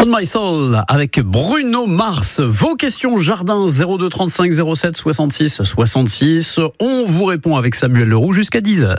My Soul avec Bruno Mars. Vos questions jardin 02 35 07 66 66. On vous répond avec Samuel Leroux jusqu'à 10h.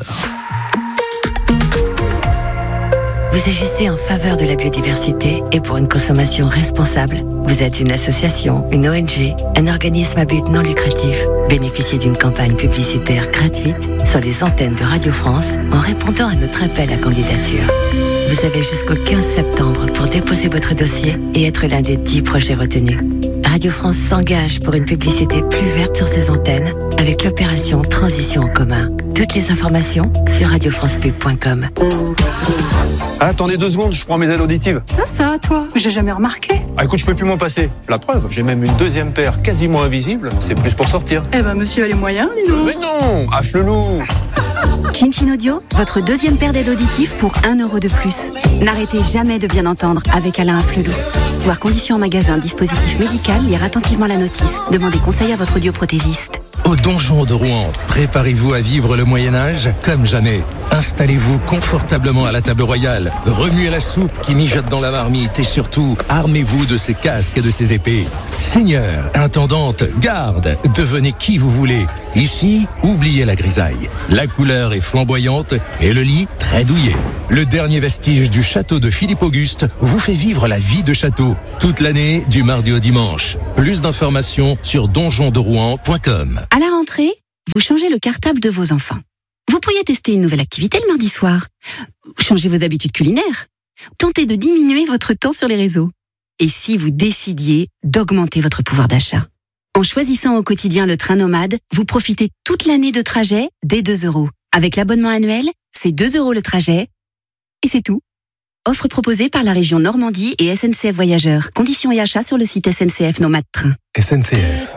Vous agissez en faveur de la biodiversité et pour une consommation responsable. Vous êtes une association, une ONG, un organisme à but non lucratif. Bénéficiez d'une campagne publicitaire gratuite sur les antennes de Radio France en répondant à notre appel à candidature. Vous avez jusqu'au 15 septembre pour déposer votre dossier et être l'un des 10 projets retenus. Radio France s'engage pour une publicité plus verte sur ses antennes avec l'opération Transition en commun. Toutes les informations sur radiofrancepub.com. Attendez 2 secondes, je prends mes aides auditives. Ça, toi, j'ai jamais remarqué. Ah écoute, je peux plus m'en passer. La preuve, j'ai même une 2e paire quasiment invisible. C'est plus pour sortir. Eh ben, monsieur a les moyens, dis donc. Mais non, afflelou. Chin Chin Audio, votre 2e paire d'aides auditives pour 1 euro de plus. N'arrêtez jamais de bien entendre avec Alain Afflelou. Voir conditions en magasin, dispositif médical, lire attentivement la notice. Demandez conseil à votre audioprothésiste. Au Donjon de Rouen, préparez-vous à vivre le Moyen-Âge comme jamais. Installez-vous confortablement à la table royale, remuez la soupe qui mijote dans la marmite et surtout, armez-vous de ces casques et de ces épées. Seigneur, intendante, garde, devenez qui vous voulez. Ici, oubliez la grisaille. La couleur est flamboyante et le lit très douillet. Le dernier vestige du château de Philippe Auguste vous fait vivre la vie de château. Toute l'année, du mardi au dimanche. Plus d'informations sur donjonderouen.com. À la rentrée, vous changez le cartable de vos enfants. Vous pourriez tester une nouvelle activité le mardi soir. Changez vos habitudes culinaires. Tentez de diminuer votre temps sur les réseaux. Et si vous décidiez d'augmenter votre pouvoir d'achat? En choisissant au quotidien le train nomade, vous profitez toute l'année de trajet dès 2 euros. Avec l'abonnement annuel, c'est 2 euros le trajet. Et c'est tout. Offre proposée par la région Normandie et SNCF Voyageurs. Conditions et achats sur le site SNCF Nomade Train. SNCF.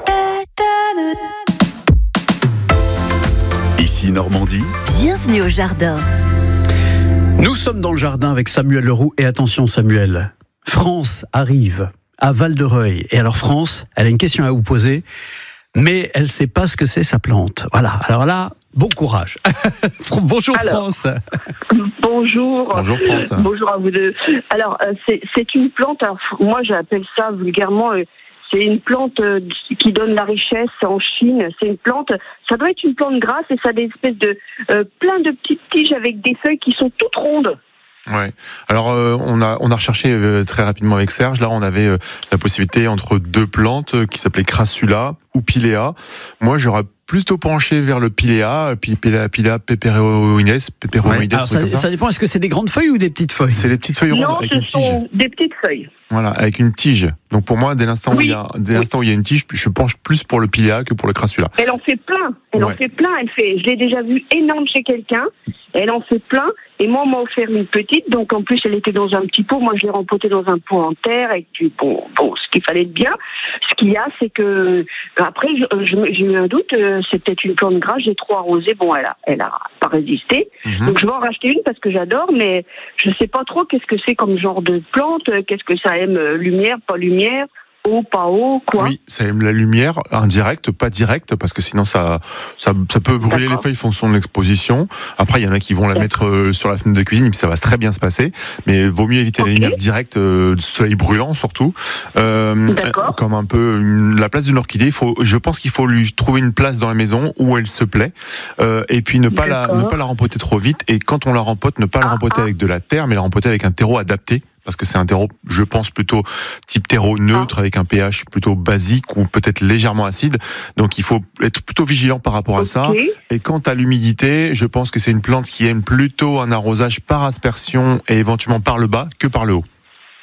Ici Normandie. Bienvenue au jardin. Nous sommes dans le jardin avec Samuel Leroux. Et attention Samuel, France arrive à Val-de-Reuil. Et alors France, elle a une question à vous poser, mais elle ne sait pas ce que c'est sa plante. Voilà, alors là, bon courage. Bonjour France. Bonjour. Bonjour France. Bonjour à vous deux. Alors, c'est une plante, alors, moi j'appelle ça vulgairement, c'est une plante qui donne la richesse en Chine. C'est une plante, ça doit être une plante grasse et ça a des espèces de plein de petites tiges avec des feuilles qui sont toutes rondes. Ouais. Alors on a recherché très rapidement avec Serge. Là, on avait la possibilité entre 2 plantes qui s'appelaient Crassula ou Pilea. Moi, j'aurais plutôt penché vers le Pilea, puis Pilea peperoides. Ouais. Alors ça dépend. Est-ce que c'est des grandes feuilles ou des petites feuilles? C'est les petites feuilles rondes Non, avec ce une tige. sont des petites feuilles. Voilà, avec une tige. Donc pour moi, dès l'instant où il y a une tige, je penche plus pour le Pilea que pour le Crassula. Elle en fait plein. Elle en fait plein. Je l'ai déjà vue énorme chez quelqu'un. Elle en fait plein. Et moi, on m'a offert une petite. Donc en plus, elle était dans un petit pot. Moi, je l'ai rempotée dans un pot en terre avec du ce qu'il fallait de bien. Ce qu'il y a, c'est que après, j'ai eu un doute. C'est peut-être une plante grasse. J'ai trop arrosé. Bon, elle a pas résisté. Donc je vais en racheter une parce que j'adore, mais je sais pas trop qu'est-ce que c'est comme genre de plante. Qu'est-ce que ça aime? Lumière, pas lumière? Eau, pas eau, quoi? Oui, ça aime la lumière, indirecte, pas directe, parce que sinon ça peut brûler les feuilles fonction de l'exposition. Après, il y en a qui vont la mettre sur la fenêtre de cuisine, et puis ça va très bien se passer. Mais vaut mieux éviter la lumière directe, du soleil brûlant surtout. Comme un peu la place d'une orchidée, je pense qu'il faut lui trouver une place dans la maison où elle se plaît, et puis ne pas la rempoter trop vite. Et quand on la rempote, ne pas la rempoter avec de la terre, mais la rempoter avec un terreau adapté. Parce que c'est un terreau, je pense, plutôt type terreau neutre, avec un pH plutôt basique ou peut-être légèrement acide. Donc il faut être plutôt vigilant par rapport à ça. Et quant à l'humidité, je pense que c'est une plante qui aime plutôt un arrosage par aspersion et éventuellement par le bas que par le haut.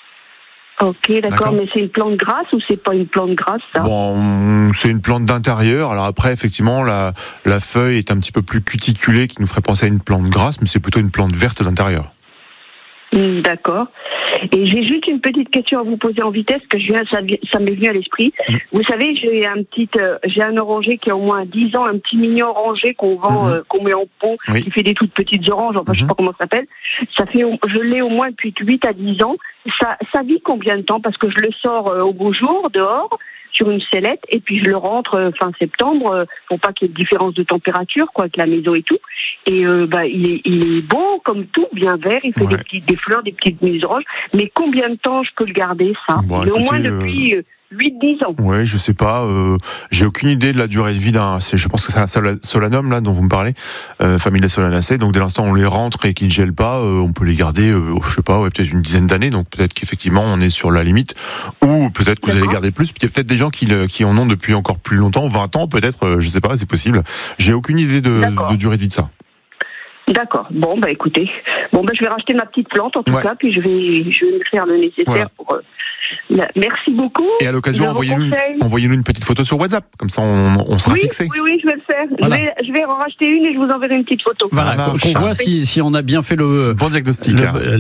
Ok, d'accord, mais c'est une plante grasse ou c'est pas une plante grasse, ça? Bon, c'est une plante d'intérieur. Alors après, effectivement, la feuille est un petit peu plus cuticulée, qui nous ferait penser à une plante grasse, mais c'est plutôt une plante verte d'intérieur. D'accord. Et j'ai juste une petite question à vous poser en vitesse, que ça m'est venu à l'esprit. Vous savez, j'ai un oranger qui a au moins 10 ans, un petit mignon oranger qu'on vend, qu'on met en pot, qui fait des toutes petites oranges, enfin, je sais pas comment ça s'appelle. Je l'ai au moins depuis 8 à 10 ans. Ça vit combien de temps? Parce que je le sors au beau jour, dehors, sur une sellette et puis je le rentre fin septembre pour pas qu'il y ait de différence de température quoi avec la maison et tout. Et il est beau comme tout, bien vert, il fait des fleurs, des petites museroches. Mais combien de temps je peux le garder ça? Bon, au moins depuis 8-10 ans. Ouais, je sais pas. J'ai aucune idée de la durée de vie je pense que c'est un solanum là dont vous me parlez, Familia Solanacea. Donc dès l'instant où on les rentre et qu'ils ne gèlent pas, on peut les garder, je sais pas, peut-être une dizaine d'années. Donc peut-être qu'effectivement on est sur la limite, ou peut-être que vous allez garder plus. Puis il y a peut-être des gens qui en ont depuis encore plus longtemps, 20 ans peut-être. Je sais pas, c'est possible. J'ai aucune idée de durée de vie de ça. D'accord. Bon, écoutez. Je vais racheter ma petite plante, en tout cas, puis je vais faire le nécessaire pour... Merci beaucoup. Et à l'occasion, envoyez-nous une petite photo sur WhatsApp. Comme ça, on sera fixé. Oui, je vais le faire. Voilà. Je vais en racheter une et je vous enverrai une petite photo. Voilà, qu'on voit si on a bien fait le bon diagnostic.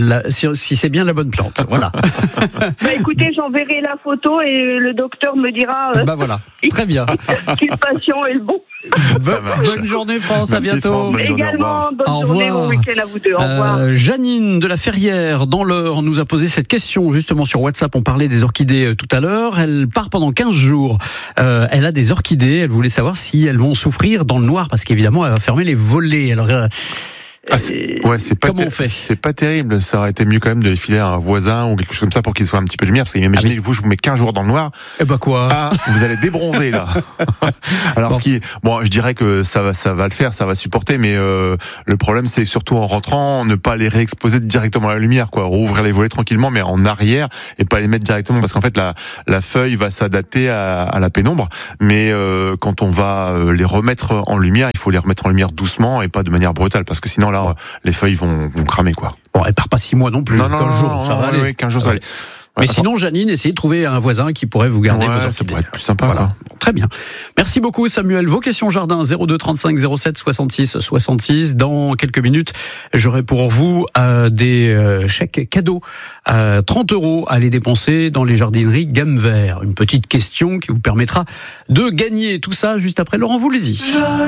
Si c'est bien la bonne plante. Voilà. Écoutez, j'enverrai la photo et le docteur me dira... voilà, très bien. Quel patient est le bon. Bonne journée, France. Merci, à bientôt. France, bonne journée, également, bonne journée, bon week-end à vous deux. Au revoir. Janine de la Ferrière, dans l'Eure, nous a posé cette question justement sur WhatsApp. On parlait des orchidées tout à l'heure. Elle part pendant 15 jours. Elle a des orchidées. Elle voulait savoir si elles vont souffrir dans le noir parce qu'évidemment, elle va fermer les volets. Alors, comment on fait? C'est pas terrible. Ça aurait été mieux quand même de les filer à un voisin ou quelque chose comme ça pour qu'il soit un petit peu de lumière. Parce qu'imaginez que je vous mets 15 jours dans le noir. Quoi? Vous allez débronzer là. Alors je dirais que ça va le faire, ça va supporter. Mais le problème, c'est surtout en rentrant, ne pas les réexposer directement à la lumière, quoi. Rouvrir les volets tranquillement, mais en arrière et pas les mettre directement parce qu'en fait la feuille va s'adapter à la pénombre. Mais quand on va les remettre en lumière, il faut les remettre en lumière doucement et pas de manière brutale parce que sinon là les feuilles vont cramer quoi. Elle part pas 6 mois non plus. 15 jours, ça va aller. 15 jours, ça va aller. Mais sinon, Janine, essayez de trouver un voisin qui pourrait vous garder vos orchidées. Ça pourrait être plus sympa. Voilà. Très bien. Merci beaucoup, Samuel. Vos questions jardin 02 35 07 66 66. Dans quelques minutes, j'aurai pour vous des chèques cadeaux. 30 € à les dépenser dans les jardineries Gamme Vert. Une petite question qui vous permettra de gagner tout ça juste après Laurent Voulzy.